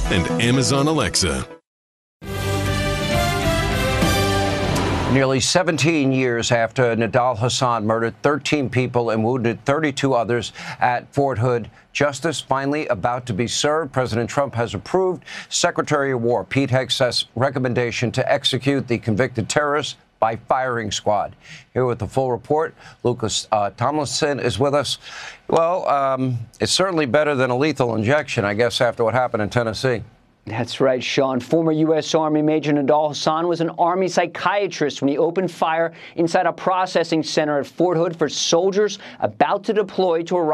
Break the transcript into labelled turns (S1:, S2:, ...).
S1: and Amazon Alexa.
S2: Nearly 17 years after Nidal Hasan murdered 13 people and wounded 32 others at Fort Hood, justice finally about to be served. President Trump has approved Secretary of War Pete Hegseth's recommendation to execute the convicted terrorists by firing squad. Here with the full report, Lucas Tomlinson is with us. Well, it's certainly better than a lethal injection, I guess, after what happened in Tennessee.
S3: That's right, Sean. Former U.S. Army Major Nidal Hasan was an Army psychiatrist when he opened fire inside a processing center at Fort Hood for soldiers about to deploy to Iraq.